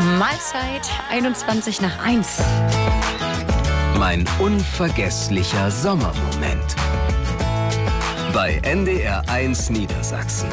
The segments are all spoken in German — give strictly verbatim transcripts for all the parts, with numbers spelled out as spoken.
Mahlzeit einundzwanzig nach eins. Mein unvergesslicher Sommermoment. Bei N D R eins Niedersachsen.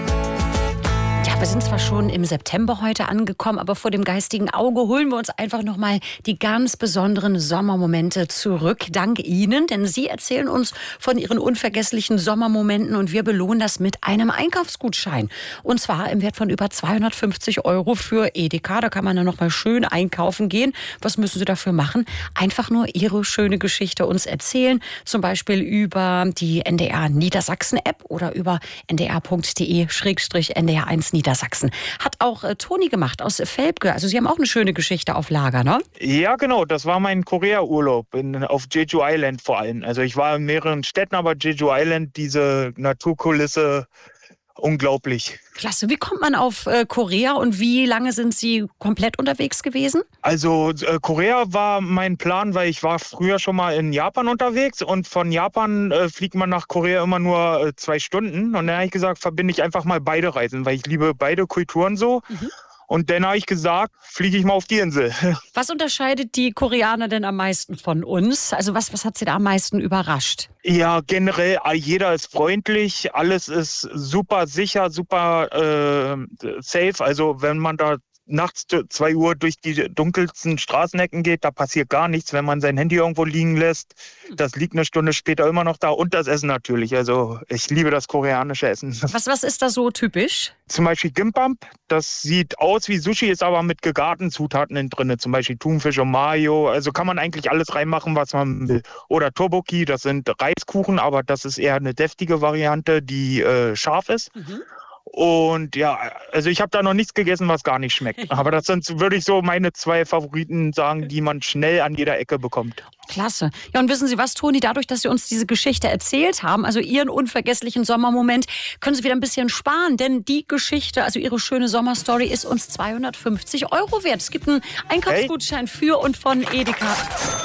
Ja, wir sind zwar schon im September heute angekommen, aber vor dem geistigen Auge holen wir uns einfach nochmal die ganz besonderen Sommermomente zurück. Dank Ihnen, denn Sie erzählen uns von Ihren unvergesslichen Sommermomenten und wir belohnen das mit einem Einkaufsgutschein. Und zwar im Wert von über zweihundertfünfzig Euro für Edeka. Da kann man dann nochmal schön einkaufen gehen. Was müssen Sie dafür machen? Einfach nur Ihre schöne Geschichte uns erzählen. Zum Beispiel über die N D R Niedersachsen App oder über n d r punkt d e schrägstrich n d r eins Niedersachsen. Hat auch äh, Toni gemacht aus Velpke. Also Sie haben auch eine schöne Geschichte auf Lager, ne? Ja, genau. Das war mein Korea-Urlaub in, auf Jeju Island vor allem. Also ich war in mehreren Städten, aber Jeju Island, diese Naturkulisse, unglaublich. Klasse. Wie kommt man auf äh, Korea und wie lange sind Sie komplett unterwegs gewesen? Also äh, Korea war mein Plan, weil ich war früher schon mal in Japan unterwegs und von Japan äh, fliegt man nach Korea immer nur äh, zwei Stunden. Und dann habe ich gesagt, verbinde ich einfach mal beide Reisen, weil ich liebe beide Kulturen so. Mhm. Und dann habe ich gesagt, fliege ich mal auf die Insel. Was unterscheidet die Koreaner denn am meisten von uns? Also was, was hat Sie da am meisten überrascht? Ja, generell, jeder ist freundlich, alles ist super sicher, super äh, safe. Also wenn man da nachts zwei Uhr durch die dunkelsten Straßenecken geht, da passiert gar nichts, wenn man sein Handy irgendwo liegen lässt. Das liegt eine Stunde später immer noch da und das Essen natürlich. Also ich liebe das koreanische Essen. Was, was ist da so typisch? Zum Beispiel Gimbap, das sieht aus wie Sushi, ist aber mit gegarten Zutaten drin, zum Beispiel Thunfisch und Mayo. Also kann man eigentlich alles reinmachen, was man will. Oder Tteokbokki, das sind Reiskuchen, aber das ist eher eine deftige Variante, die äh, scharf ist. Mhm. Und ja, also ich habe da noch nichts gegessen, was gar nicht schmeckt. Aber das sind, würde ich so meine zwei Favoriten sagen, die man schnell an jeder Ecke bekommt. Klasse. Ja, und wissen Sie was, Toni, dadurch, dass Sie uns diese Geschichte erzählt haben, also Ihren unvergesslichen Sommermoment, können Sie wieder ein bisschen sparen, denn die Geschichte, also Ihre schöne Sommerstory, ist uns zweihundertfünfzig Euro wert. Es gibt einen Einkaufsgutschein hey. für und von Edeka.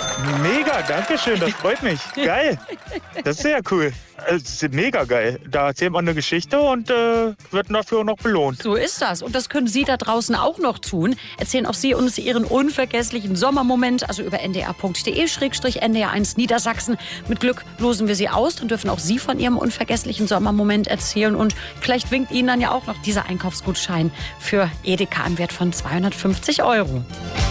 Mega, danke schön, das freut mich. Geil. Das ist sehr cool. Das ist mega geil. Da erzählt man eine Geschichte und äh, wird dafür noch belohnt. So ist das. Und das können Sie da draußen auch noch tun. Erzählen auch Sie uns Ihren unvergesslichen Sommermoment, also über n d r punkt d e schrägstrich n d r eins Niedersachsen. Mit Glück losen wir Sie aus und dürfen auch Sie von Ihrem unvergesslichen Sommermoment erzählen. Und vielleicht winkt Ihnen dann ja auch noch dieser Einkaufsgutschein für Edeka im Wert von zweihundertfünfzig Euro.